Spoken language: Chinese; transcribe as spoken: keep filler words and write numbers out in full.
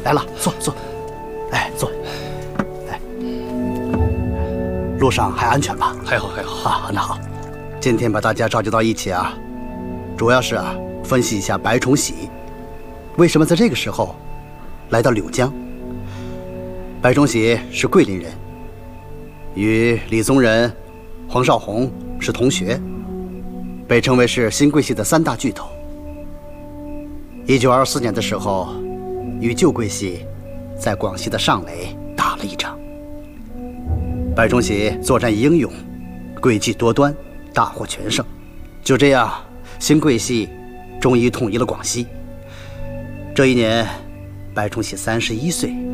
来了，坐坐，哎，坐。哎，路上还安全吧？ 还好还好啊，那好。今天把大家召集到一起啊，主要是啊，分析一下白崇禧为什么在这个时候来到柳江。白崇禧是桂林人，与李宗仁、黄绍竑是同学，被称为是新桂系的三大巨头。一九二四年的时候，与旧桂系在广西的上垒打了一场。白崇禧作战英勇，诡计多端，大获全胜。就这样，新桂系终于统一了广西。这一年，白崇禧三十一岁。